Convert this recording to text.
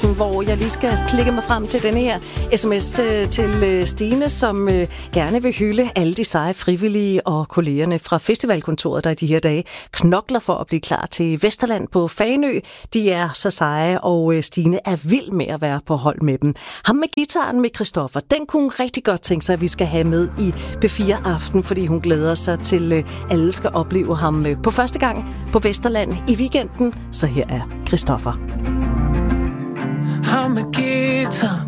Festivalaften, hvor jeg lige skal klikke mig frem til denne her sms til Stine, som gerne vil hylde alle de seje frivillige og kollegerne fra festivalkontoret, der i de her dage knokler for at blive klar til Vesterland på Fanø. De er så seje, og Stine er vild med at være på hold med dem. Ham med gitaren med Christoffer, den kunne hun rigtig godt tænke sig, at vi skal have med i B4 Aften, fordi hun glæder sig til, alle skal opleve ham på første gang på Vesterland i weekenden. Så her er Christoffer. Ham med guitar